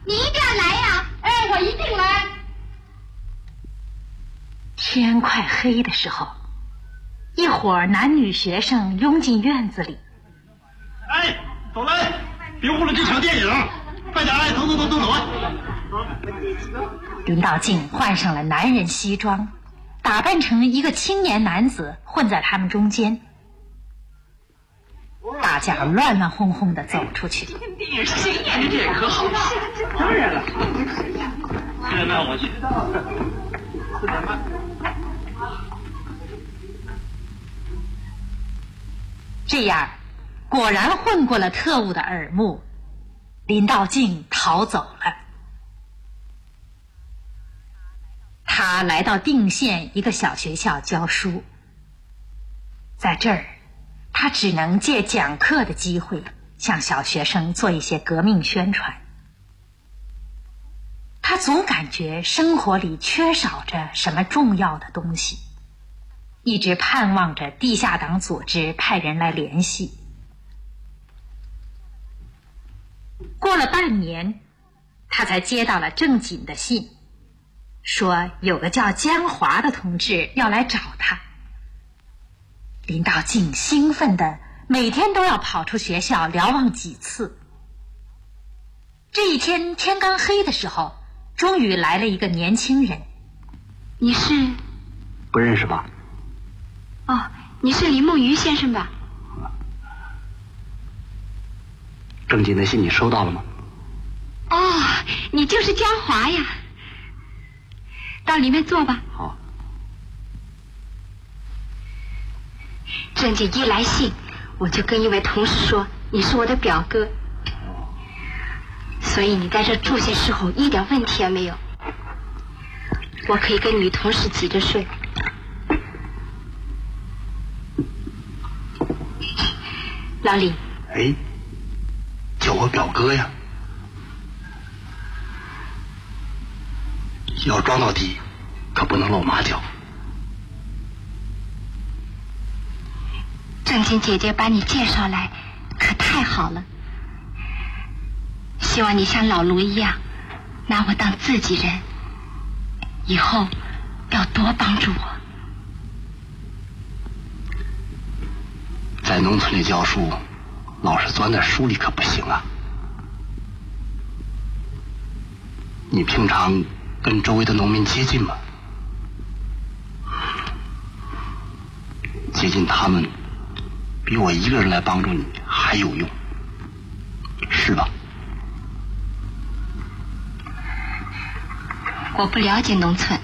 你一定要来呀！ 哎，我一定来。 天快黑的时候，一伙男女学生拥进院子里。 哎，走来，别误了这场电影，快点来，走啊！ 林道静换上了男人西装，打扮成一个青年男子，混在他们中间。大家乱乱哄哄地走出去。 这电影是谁演的？这可好？ 当然了，现在我去。 这样，果然混过了特务的耳目，林道静逃走了。他来到定县一个小学校教书，在这儿，他只能借讲课的机会向小学生做一些革命宣传。他总感觉生活里缺少着什么重要的东西，一直盼望着地下党组织派人来联系。过了半年，他才接到了正经的信，说有个叫江华的同志要来找他。林道静兴奋的每天都要跑出学校瞭望几次。这一天天刚黑的时候，终于来了一个年轻人。 你是？ 不认识吧？ 哦，你是林梦鱼先生吧？ 正经的信你收到了吗？ 哦，你就是江华呀。到里面坐吧。 好。 郑姐一来信，我就跟一位同事说你是我的表哥，所以你在这住些时候一点问题也没有。我可以跟女同事挤着睡。老李。 哎，叫我表哥呀。要装到底，可不能露马脚。 正经姐姐把你介绍来，可太好了。希望你像老卢一样，拿我当自己人，以后要多帮助我。 在农村里教书，老是钻在书里可不行啊。你平常跟周围的农民接近吗？接近他们，比我一个人来帮助你还有用，是吧？ 我不了解农村，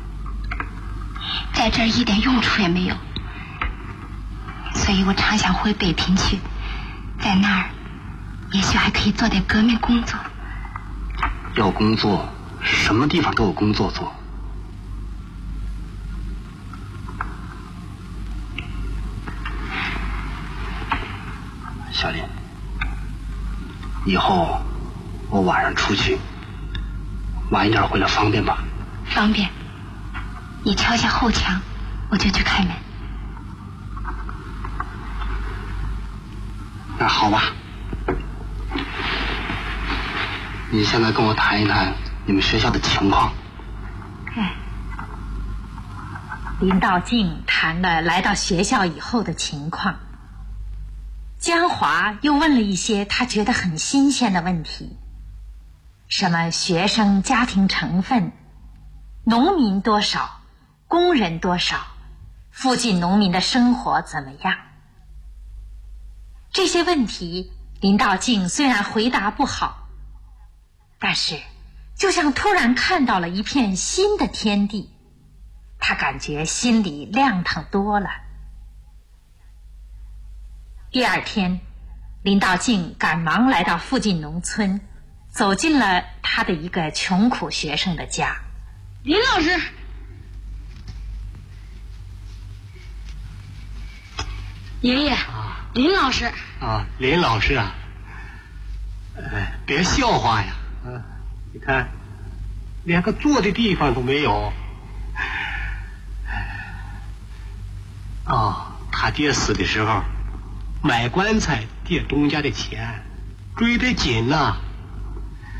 在这儿一点用处也没有，所以我常想回北平去，在那儿也许还可以做点革命工作。 要工作，什么地方都有工作做。小林，以后我晚上出去，晚一点回来方便吧？ 方便，你敲下后墙，我就去开门。 那好吧，你现在跟我谈一谈你们学校的情况。 林道静谈了来到学校以后的情况。江华又问了一些他觉得很新鲜的问题，什么学生家庭成分，农民多少，工人多少，附近农民的生活怎么样。这些问题林道静虽然回答不好，但是就像突然看到了一片新的天地，他感觉心里亮堂多了。第二天，林道静赶忙来到附近农村，走进了他的一个穷苦学生的家。 林老师，爷爷，林老师啊，林老师啊，别笑话呀，你看，连个坐的地方都没有。哦，他爹死的时候，买棺材借东家的钱，追得紧呐，